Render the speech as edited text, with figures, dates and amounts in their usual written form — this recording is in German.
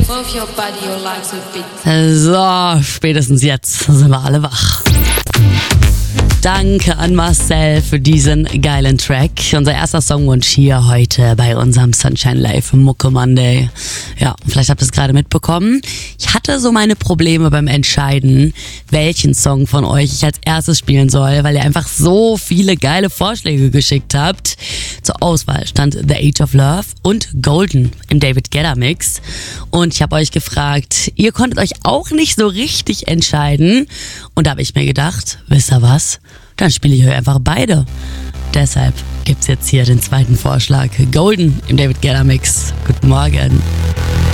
Move your body, your legs a bit. So, spätestens jetzt sind wir alle wach. Danke an Marcel für diesen geilen Track. Unser erster Songwunsch hier heute bei unserem Sunshine Live Mucke Monday. Ja, vielleicht habt ihr es gerade mitbekommen. Ich hatte so meine Probleme beim Entscheiden, welchen Song von euch ich als erstes spielen soll, weil ihr einfach so viele geile Vorschläge geschickt habt. Zur Auswahl stand The Age of Love und Golden im David Guetta Mix. Und ich habe euch gefragt, ihr konntet euch auch nicht so richtig entscheiden. Und da habe ich mir gedacht, wisst ihr was? Dann spiele ich euch einfach beide. Deshalb gibt's jetzt hier den zweiten Vorschlag. Golden im David Guetta Mix. Guten Morgen.